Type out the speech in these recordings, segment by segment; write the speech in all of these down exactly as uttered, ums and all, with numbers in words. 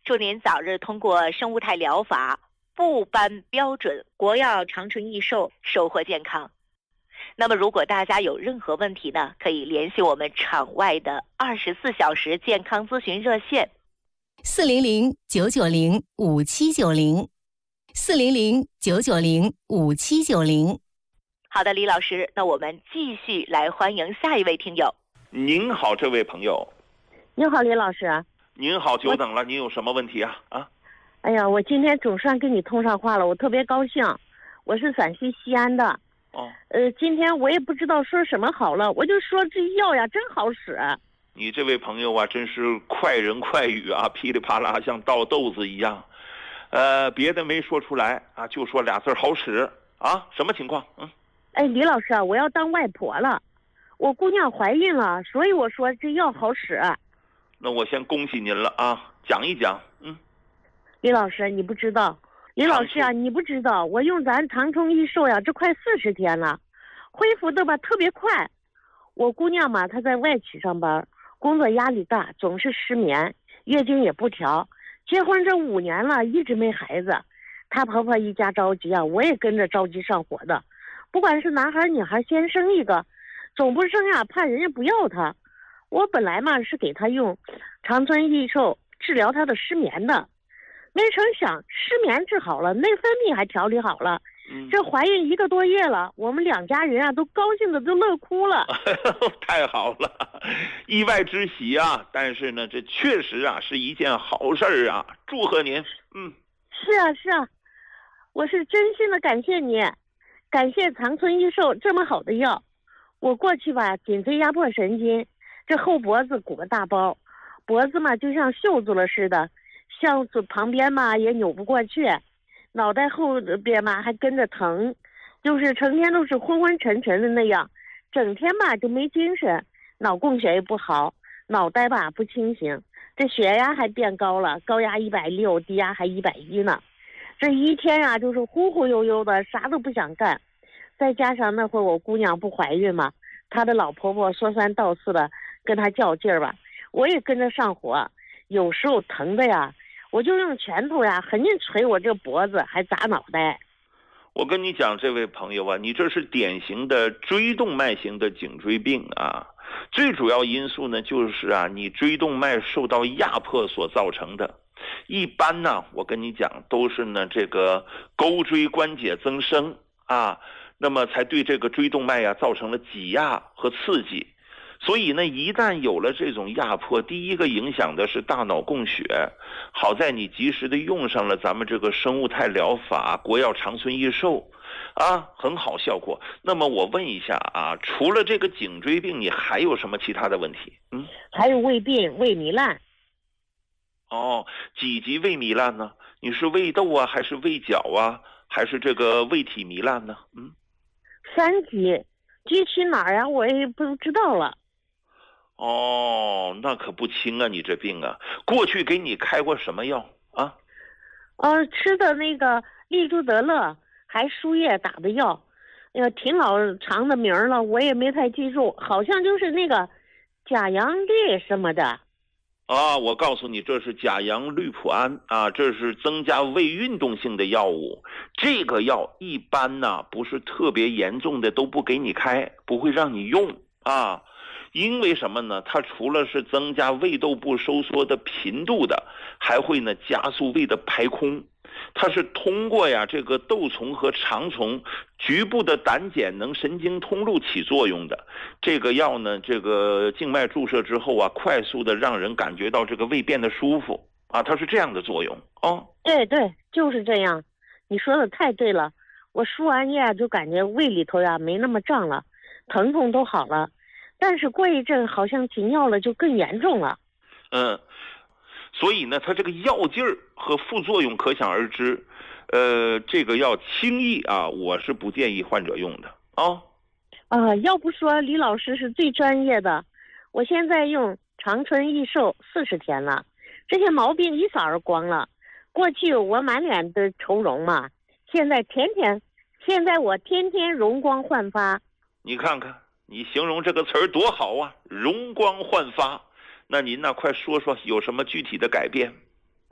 祝您早日通过生物态疗法部颁标准，国药长春益寿，收获健康。那么如果大家有任何问题呢，可以联系我们场外的二十四小时健康咨询热线四零零九九零五七九零四零零九九零五七九零。 好的，李老师，那我们继续来欢迎下一位听友。 您好，这位朋友。 你好，李老师。 您好，久等了，您有什么问题啊？啊？ 哎呀，我今天总算跟你通上话了，我特别高兴。我是陕西西安的。 哦。 呃，今天我也不知道说什么好了，我就说这药呀真好使。 你这位朋友啊，真是快人快语啊，噼里啪啦像倒豆子一样。呃，别的没说出来啊，就说俩字好使啊。什么情况？嗯。 哎，李老师啊，我要当外婆了，我姑娘怀孕了，所以我说这药好使。 那我先恭喜您了啊，讲一讲。嗯。 李老师，你不知道，李老师啊，你不知道，我用咱长春益寿呀，这快四十天了，恢复的吧特别快。我姑娘嘛，她在外企上班，工作压力大，总是失眠，月经也不调，结婚这五年了，一直没孩子。她婆婆一家着急啊，我也跟着着急上火的。不管是男孩女孩，先生一个，总不生呀，怕人家不要她。我本来嘛是给她用长春益寿治疗她的失眠的，没成想失眠治好了，内分泌还调理好了。嗯、这怀孕一个多月了，我们两家人啊都高兴的都乐哭了。 太好了，意外之喜啊！但是呢，这确实啊是一件好事儿啊，祝贺您。嗯， 是啊是啊，我是真心的感谢你。感谢长春益寿这么好的药。我过去吧颈椎压迫神经，这后脖子鼓个大包，脖子嘛就像袖子了似的，向旁边嘛也扭不过去，脑袋后边嘛还跟着疼，就是成天都是昏昏沉沉的那样，整天吧就没精神，脑供血也不好，脑袋吧不清醒，这血压还变高了，高压一百六，低压还一百一呢。这一天啊就是忽忽悠悠的，啥都不想干。再加上那会儿我姑娘不怀孕嘛，她的老婆婆说三道四的跟她较劲儿吧，我也跟着上火，有时候疼的呀，我就用拳头呀狠劲捶我这脖子，还砸脑袋。 我跟你讲，这位朋友啊，你这是典型的椎动脉型的颈椎病啊。最主要因素呢，就是啊，你椎动脉受到压迫所造成的。一般呢，我跟你讲，都是呢这个沟椎关节增生啊，那么才对这个椎动脉呀造成了挤压和刺激。所以呢，一旦有了这种压迫，第一个影响的是大脑供血。好在你及时的用上了咱们这个生物态疗法，国药长春益寿啊，很好效果。那么我问一下啊，除了这个颈椎病，你还有什么其他的问题？嗯， 还有胃病、胃糜烂。 哦，几级胃糜烂呢？你是胃窦啊，还是胃角啊，还是这个胃体糜烂呢？嗯， 三级，具体哪儿呀、啊？我也不知道了。 哦，那可不轻啊，你这病啊，过去给你开过什么药啊？ 呃，吃的那个利珠德乐，还输液打的药，哎呀，挺老长的名了，我也没太记住，好像就是那个甲阳绿什么的。 啊，我告诉你，这是甲阳氯普胺啊，这是增加胃运动性的药物。这个药一般呢不是特别严重的都不给你开，不会让你用啊。因为什么呢？它除了是增加胃窦部收缩的频度的，还会呢加速胃的排空。它是通过呀这个窦丛和肠丛局部的胆碱能神经通路起作用的。这个药呢，这个静脉注射之后啊，快速的让人感觉到这个胃变得舒服啊，它是这样的作用哦。 对对，就是这样。你说的太对了，我输完液就感觉胃里头呀没那么胀了，疼痛都好了。但是过一阵好像停药了，就更严重了。 嗯，所以呢，它这个药劲儿和副作用可想而知。呃，这个药轻易啊，我是不建议患者用的啊。 啊，要不说李老师是最专业的。我现在用长春益寿四十天了，这些毛病一扫而光了。过去我满脸的愁容嘛，现在天天，现在我天天容光焕发。 你看看。你形容这个词儿多好啊，容光焕发。那您呢，快说说有什么具体的改变？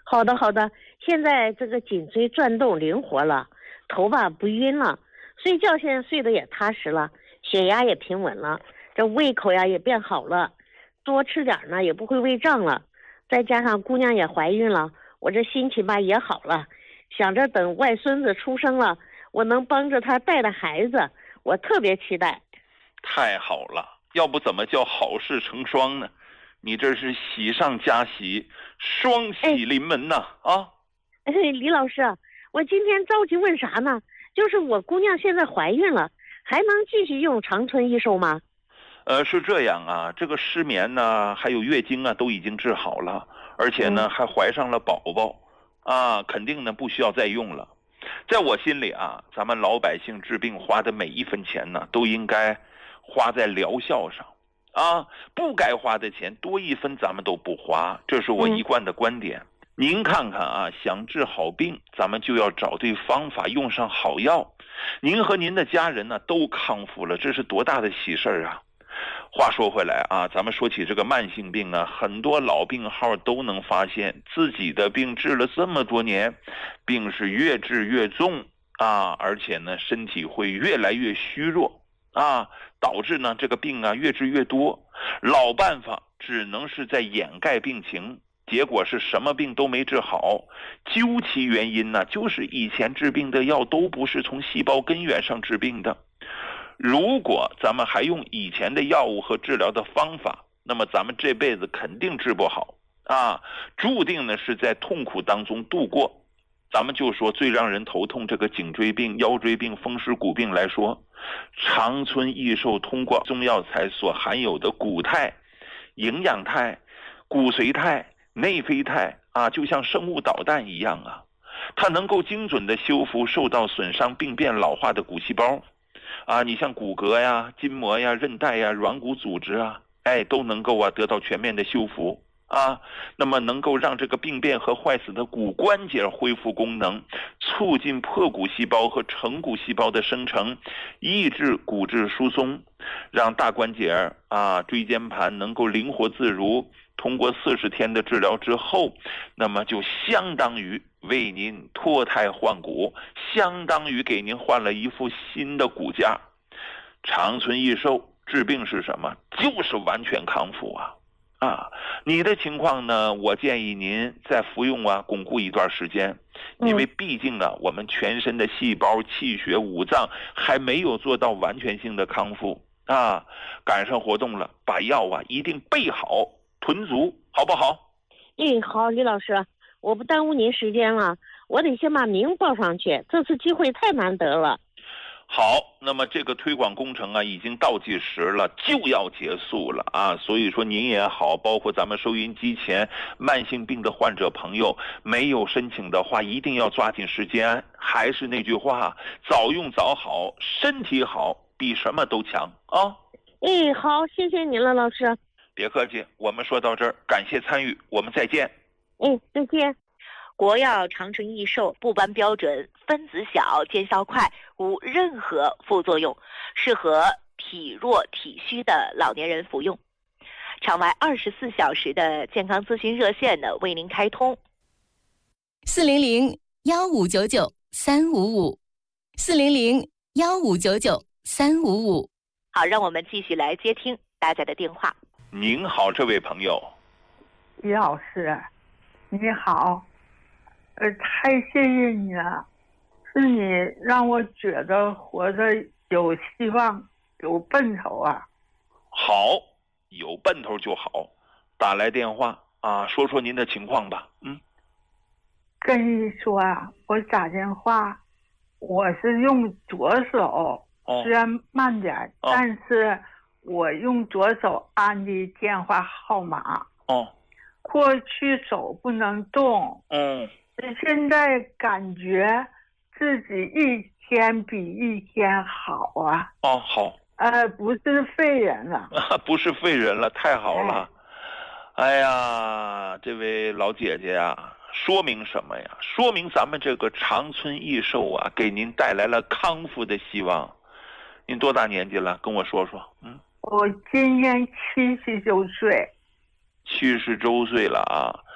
好的好的，现在这个颈椎转动灵活了，头发不晕了，睡觉现在睡得也踏实了，血压也平稳了，这胃口呀也变好了，多吃点呢也不会胃胀了，再加上姑娘也怀孕了，我这心情吧也好了，想着等外孙子出生了，我能帮着他带带孩子，我特别期待。 太好了，要不怎么叫好事成双呢？你这是喜上加喜，双喜临门呐！哎、啊， 哎，李老师，我今天着急问啥呢？就是我姑娘现在怀孕了，还能继续用长春益寿吗？ 呃，是这样啊，这个失眠呢，还有月经啊，都已经治好了，而且呢，嗯、还怀上了宝宝，啊，肯定呢不需要再用了。在我心里啊，咱们老百姓治病花的每一分钱呢，都应该花在疗效上。啊，不该花的钱多一分咱们都不花，这是我一贯的观点。嗯、您看看啊，想治好病，咱们就要找对方法，用上好药。您和您的家人呢都康复了，这是多大的喜事啊！话说回来啊，咱们说起这个慢性病啊，很多老病号都能发现自己的病治了这么多年，病是越治越重啊，而且呢身体会越来越虚弱。啊，导致呢这个病啊越治越多，老办法只能是在掩盖病情，结果是什么病都没治好。究其原因呢，就是以前治病的药都不是从细胞根源上治病的。如果咱们还用以前的药物和治疗的方法，那么咱们这辈子肯定治不好啊，注定呢是在痛苦当中度过。咱们就说最让人头痛这个颈椎病、腰椎病、风湿骨病来说，长春益寿通过中药材所含有的骨肽、营养肽、骨髓肽、内啡肽啊，就像生物导弹一样啊，它能够精准的修复受到损伤、病变、老化的骨细胞啊，你像骨骼呀、筋膜呀、韧带呀、软骨组织啊，哎，都能够啊得到全面的修复。啊，那么能够让这个病变和坏死的骨关节恢复功能，促进破骨细胞和成骨细胞的生成，抑制骨质疏松，让大关节啊、椎间盘能够灵活自如。通过四十天的治疗之后，那么就相当于为您脱胎换骨，相当于给您换了一副新的骨架。长春益寿治病是什么？就是完全康复啊！啊，你的情况呢，我建议您再服用啊，巩固一段时间，因为毕竟啊，我们全身的细胞、气血、五脏还没有做到完全性的康复啊。赶上活动了，把药啊一定备好、囤足，好不好？ 哎，好，李老师，我不耽误您时间了，我得先把名报上去，这次机会太难得了。 好，那么这个推广工程啊，已经倒计时了，就要结束了啊！所以说您也好，包括咱们收音机前慢性病的患者朋友，没有申请的话，一定要抓紧时间。还是那句话，早用早好，身体好比什么都强啊！ 哎，好，谢谢您了，老师。 别客气，我们说到这儿，感谢参与，我们再见。 哎，再见。 国药长春益寿不颁标准，分子小，见效快，无任何副作用，适合体弱体虚的老年人服用。场外二十四小时的健康咨询热线呢，为您开通。 四零零幺五九九三五五，四零零幺五九九三五五。 好，让我们继续来接听大家的电话。 您好，这位朋友。 李老师，你好。呃，太谢谢你了，是你让我觉得活着有希望、有奔头啊！ 好，有奔头就好，打来电话啊，说说您的情况吧。嗯， 跟你说啊，我打电话，我是用左手， 哦、 虽然慢点， 哦、 但是我用左手按的电话号码。 哦， 过去手不能动。 嗯。 现在感觉自己一天比一天好啊！ 哦，好， 呃，不是废人了， 不是废人了，太好了！哎, 哎呀，这位老姐姐啊，说明什么呀？说明咱们这个长春益寿啊，给您带来了康复的希望。您多大年纪了？跟我说说。嗯， 我今年七十周岁。 七十周岁了啊。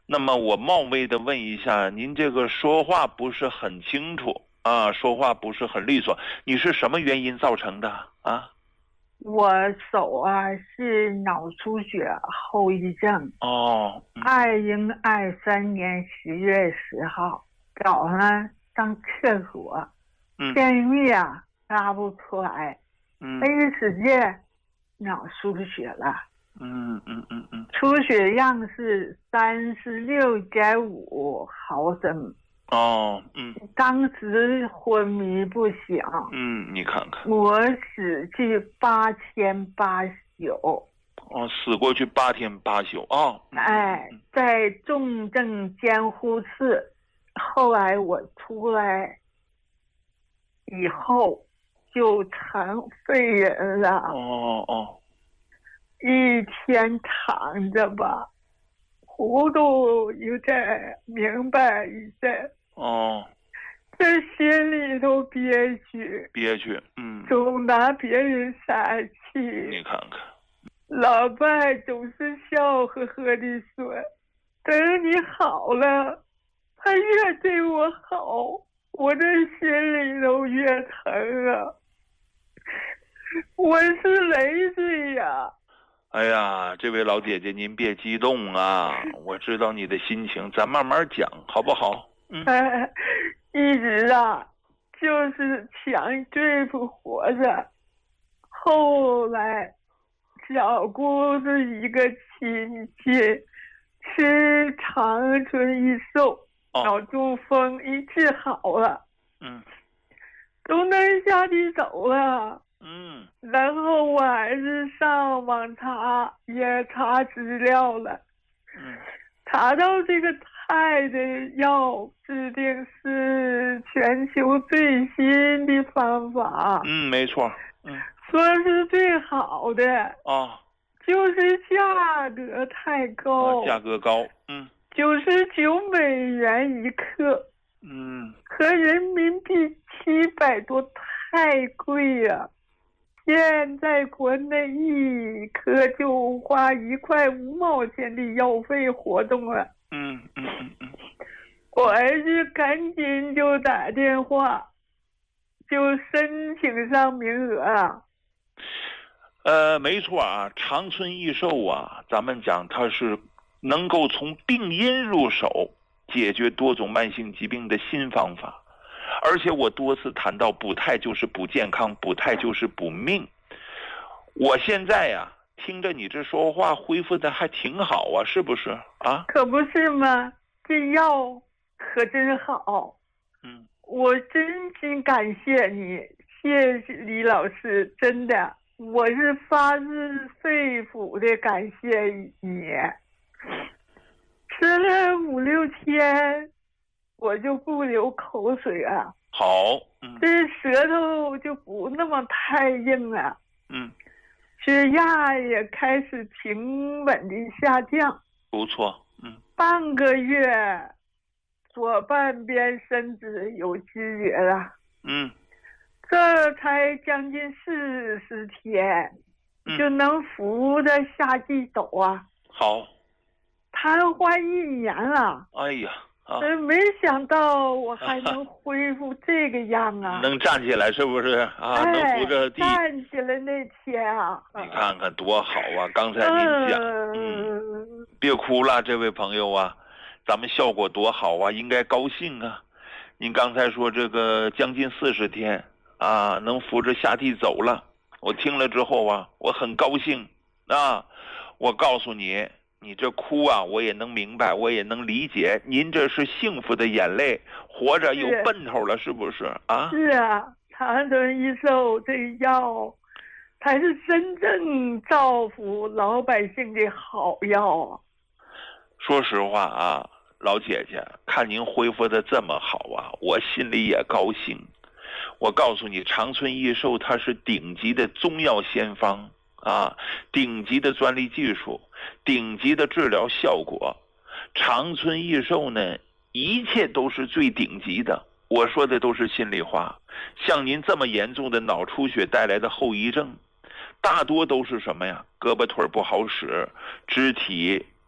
那么我冒昧的问一下，您这个说话不是很清楚啊，说话不是很利索，你是什么原因造成的啊？ 我手啊是脑出血后遗症。 哦， 二零二三年十月十号早上上厕所， 嗯， 便秘啊拉不出来， 嗯， 一使劲脑出血了。 嗯嗯嗯嗯， 出血量是三十六点五毫升。 哦，嗯， 当时昏迷不醒。 嗯，你看看， 我死去八天八宿。 哦，死过去八天八宿啊。哦， 哎，在重症监护室。后来我出来以后就成废人了。 哦哦， 一天躺着吧，糊涂有点，明白一点。 哦， 这心里头憋屈， 憋屈，嗯， 总拿别人撒气。 你看看， 老伴总是笑呵呵地说：“等你好了，他越对我好，我这心里头越疼啊。我是累赘呀。” 哎呀，这位老姐姐，您别激动啊，我知道你的心情，咱慢慢讲，好不好？嗯， 哎，一直啊，就是想对付活着。后来，小姑子一个亲戚吃长春益寿， 哦， 脑中风一治好了， 嗯， 都能下地走了。 嗯， 然后我还是上网查，也查资料了， 嗯， 查到这个肽的药制定是全球最新的方法。 嗯，没错，嗯， 说是最好的， 啊， 就是价格太高， 啊，价格高，嗯， 九十九美元一克， 嗯， 合人民币七百多，太贵呀、啊。现在国内一颗就花一块五毛钱的药费活动了。 嗯嗯嗯嗯， 我儿子赶紧就打电话，就申请上名额啊。 呃，没错啊，长春益寿啊，咱们讲它是能够从病因入手，解决多种慢性疾病的新方法。而且我多次谈到，补肽就是补健康，补肽就是补命。我现在呀、啊，听着你这说话，恢复的还挺好啊，是不是啊？ 可不是吗？这药可真好。 嗯， 我真心感谢你，谢谢李老师，真的，我是发自肺腑的感谢你。吃了五六天，我就不流口水啊。 好，嗯， 这舌头就不那么太硬了。 嗯， 血压也开始平稳的下降。 不错，嗯， 半个月，左半边身子有知觉了。 嗯， 这才将近四十天， 嗯， 就能扶着下地走啊。 好， 瘫痪一年了。 哎呀。啊， 没想到我还能恢复这个样啊！ 能站起来是不是啊？ 哎、 能扶着地站起来那天啊， 你看看多好啊！刚才您讲，嗯，别哭了，这位朋友啊，咱们效果多好啊，应该高兴啊！您刚才说这个将近四十天啊，能扶着下地走了，我听了之后啊，我很高兴啊！我告诉你。你这哭啊，我也能明白，我也能理解。您这是幸福的眼泪，活着有奔头了，是不是啊？ 是啊，长春益寿这药才是真正造福老百姓的好药啊！ 说实话啊，老姐姐，看您恢复的这么好啊，我心里也高兴。我告诉你，长春益寿它是顶级的中药先方啊，顶级的专利技术。顶级的治疗效果，长春益寿呢，一切都是最顶级的。我说的都是心里话。像您这么严重的脑出血带来的后遗症，大多都是什么呀？胳膊腿不好使，肢体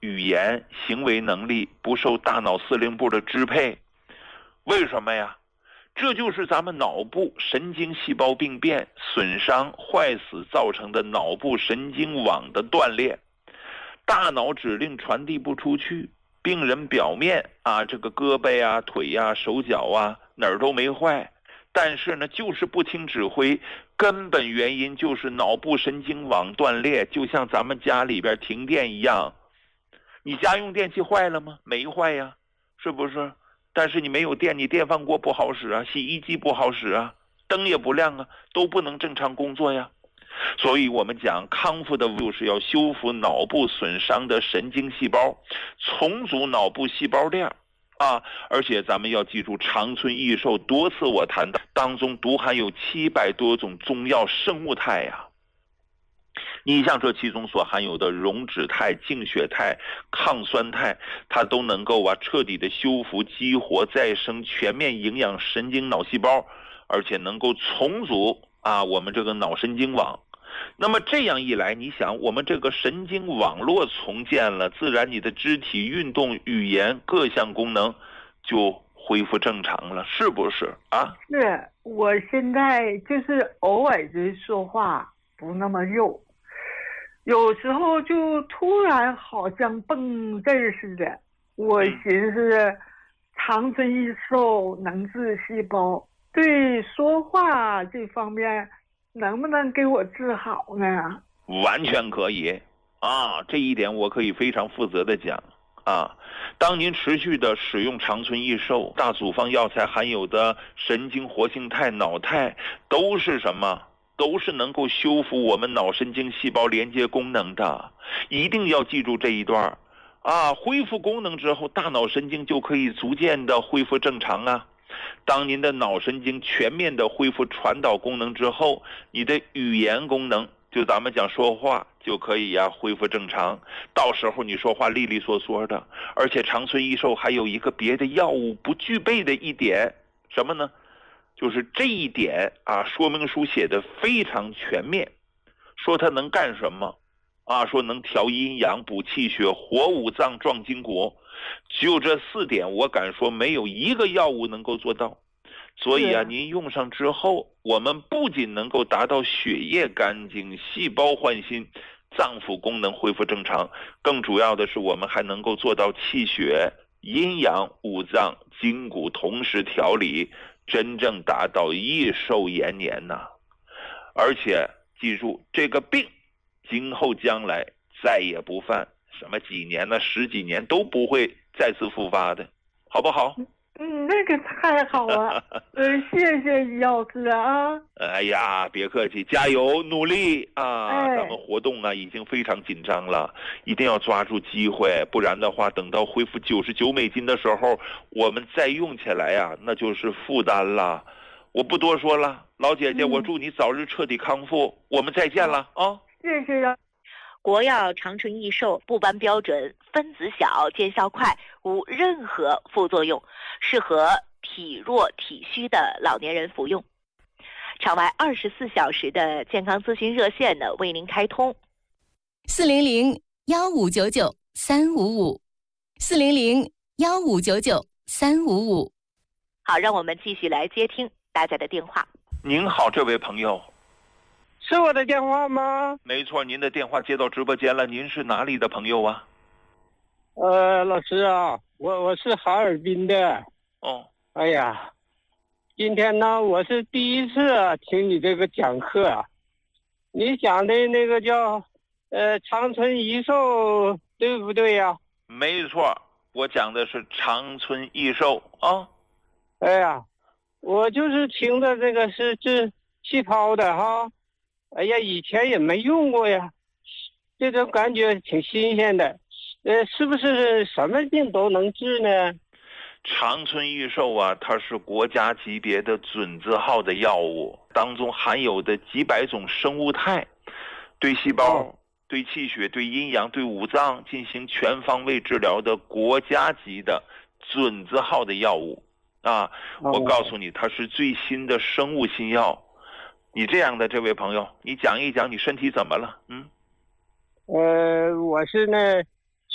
语言、行为能力不受大脑司令部的支配。为什么呀？这就是咱们脑部神经细胞病变、损伤、坏死造成的脑部神经网的断裂，大脑指令传递不出去，病人表面啊，这个胳膊啊、腿啊、手脚啊哪儿都没坏，但是呢就是不听指挥，根本原因就是脑部神经网断裂，就像咱们家里边停电一样，你家用电器坏了吗？没坏呀，是不是？但是你没有电，你电饭锅不好使啊，洗衣机不好使啊，灯也不亮啊，都不能正常工作呀。所以我们讲康复的就是要修复脑部损伤的神经细胞，重组脑部细胞链啊，而且咱们要记住长春益寿多次我谈到当中独含有七百多种中药生物肽呀。你像这其中所含有的溶脂肽、净血肽、抗酸肽，它都能够啊彻底的修复、激活、再生、全面营养神经脑细胞，而且能够重组啊我们这个脑神经网。那么这样一来，你想我们这个神经网络重建了，自然你的肢体运动、语言各项功能就恢复正常了，是不是啊？ 是，我现在就是偶尔就说话不那么溜，有时候就突然好像蹦字似的。我寻思长春益寿能治细胞，对说话这方面能不能给我治好呢？ 完全可以啊，这一点我可以非常负责的讲啊。当您持续的使用长春益寿大组方药材含有的神经活性肽、脑肽，都是什么？都是能够修复我们脑神经细胞连接功能的。一定要记住这一段啊，恢复功能之后，大脑神经就可以逐渐的恢复正常啊。当您的脑神经全面的恢复传导功能之后，你的语言功能，就咱们讲说话就可以呀、啊、恢复正常，到时候你说话利利索索的。而且长春益寿还有一个别的药物不具备的一点，什么呢？就是这一点啊，说明书写的非常全面，说它能干什么啊？说能调阴阳、补气血、活五脏、壮筋骨，就这四点，我敢说没有一个药物能够做到。所以啊，您用上之后，我们不仅能够达到血液干净、细胞焕新、脏腑功能恢复正常，更主要的是我们还能够做到气血、阴阳、五脏、筋骨同时调理，真正达到益寿延年呐、啊！而且记住，这个病今后将来再也不犯，什么几年呢、十几年都不会再次复发的，好不好？ 嗯，那个太好了，呃，谢谢于老师啊。 哎呀，别客气，加油努力啊！ 哎、 咱们活动啊已经非常紧张了，一定要抓住机会，不然的话，等到恢复九十九美金的时候，我们再用起来呀、啊，那就是负担了。我不多说了，老姐姐，嗯、我祝你早日彻底康复，我们再见了啊！ 谢谢呀。 国药长春益寿不斑标准，分子小，见效快，无任何副作用，适合体弱体虚的老年人服用。场外二十四小时的健康咨询热线呢，为您开通： 四零零幺五九九三五五，四零零幺五九九三五五。 好，让我们继续来接听大家的电话。 您好，这位朋友。 是我的电话吗？ 没错，您的电话接到直播间了。您是哪里的朋友啊？ 呃，老师啊，我我是哈尔滨的。 哦。 哎呀，今天呢，我是第一次听你这个讲课。你讲的那个叫呃长春益寿，对不对呀？ 没错，我讲的是长春益寿啊。 哎呀，我就是听的这个是治气泡的哈。哎呀，以前也没用过呀，这种感觉挺新鲜的。呃，是不是什么病都能治呢？ 长春益寿啊，它是国家级别的准字号的药物，当中含有的几百种生物肽，对细胞、哦、对气血、对阴阳、对五脏进行全方位治疗的国家级的准字号的药物啊！ 哦、 我告诉你，它是最新的生物新药。你这样的这位朋友，你讲一讲你身体怎么了？嗯， 呃，我是呢，去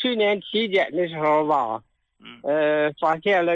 去年体检的时候吧， 嗯呃，发现了